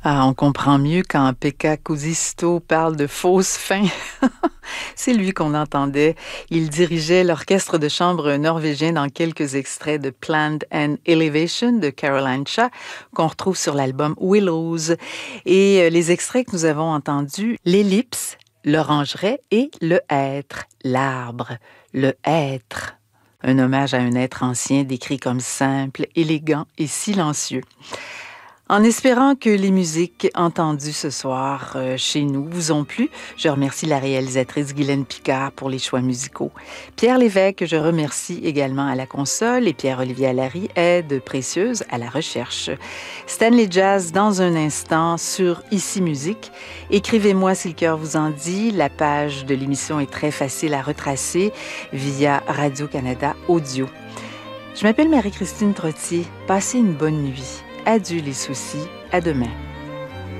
Ah, on comprend mieux quand Pekka Kuusisto parle de fausses fins. C'est lui qu'on entendait. Il dirigeait l'orchestre de chambre norvégien dans quelques extraits de Planned and Elevation de Caroline Shaw, qu'on retrouve sur l'album Willows. Et les extraits que nous avons entendus, l'ellipse, l'orangerie et le hêtre, l'arbre, le hêtre. Un hommage à un être ancien décrit comme simple, élégant et silencieux. En espérant que les musiques entendues ce soir chez nous vous ont plu, je remercie la réalisatrice Guylaine Picard pour les choix musicaux. Pierre Lévesque, je remercie également à la console et Pierre-Olivier Allary, aide précieuse à la recherche. Stanley Jazz dans un instant sur Ici Musique. Écrivez-moi si le cœur vous en dit. La page de l'émission est très facile à retracer via Radio-Canada Audio. Je m'appelle Marie-Christine Trottier. Passez une bonne nuit. Adieu les soucis, à demain.